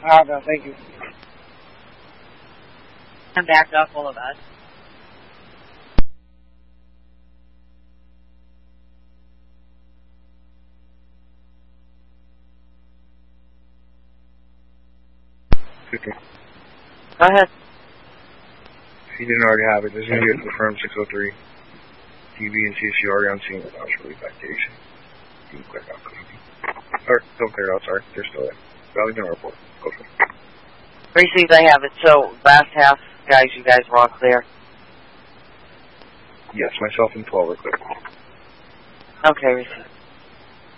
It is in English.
No, thank you. I'm back up, all of us. Okay. Go ahead. If you didn't already have it, this is going to be confirmed 603. TV and CCR on scene without relief activation. You can clear it out. Or, don't clear it out, sorry. They're still there. Valley General Report. Go for it. Received, I have it. So, last half, guys, you guys were all clear? Yes, myself and 12 are clear. Okay, received.